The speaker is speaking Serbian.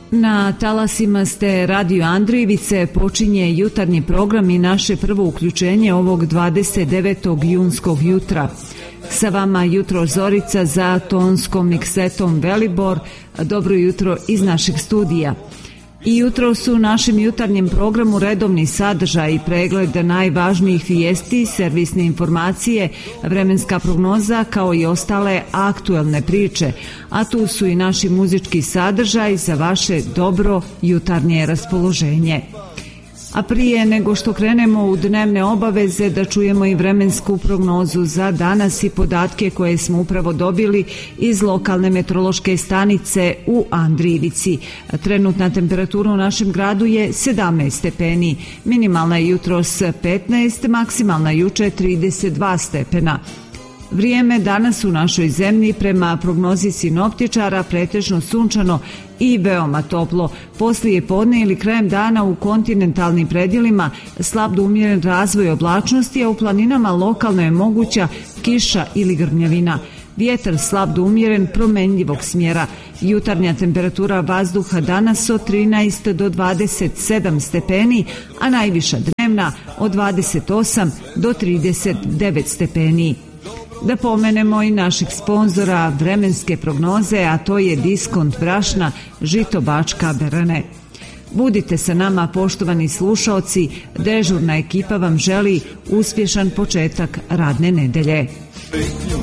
Na talasima ste Radio Andrijevice, počinje jutarnji program i naše prvo uključenje ovog 29. junskog jutra. Sa vama jutro Zorica za tonskom miksetom Velibor. Dobro jutro iz našeg studija. I jutro su u našem jutarnjem programu redovni sadržaj i pregled najvažnijih vijesti, servisne informacije, vremenska prognoza kao i ostale aktuelne priče, a tu su i naši muzički sadržaj za vaše dobro jutarnje raspoloženje. A prije nego što krenemo u dnevne obaveze da čujemo i vremensku prognozu za danas i podatke koje smo upravo dobili iz lokalne meteorološke stanice u Andrijevici. Trenutna temperatura u našem gradu je 17 stepeni, minimalna je jutros 15, maksimalna juče 32 stepena. Vrijeme danas u našoj zemlji prema prognozi sinoptičara pretežno sunčano i veoma toplo. Poslije podne ili krajem dana u kontinentalnim predjelima slab do umjeren razvoj oblačnosti, a u planinama lokalno je moguća kiša ili grmljavina. Vjetar slab do umjeren promenljivog smjera. Jutarnja temperatura vazduha danas od 13 do 27 stepeni, a najviša dnevna od 28 do 39 stepeni. Da pomenemo i našeg sponzora vremenske prognoze, a to je Diskont brašna Žito Bačka Berane. Budite sa nama, poštovani slušaoci, dežurna ekipa vam želi uspješan početak radne nedelje.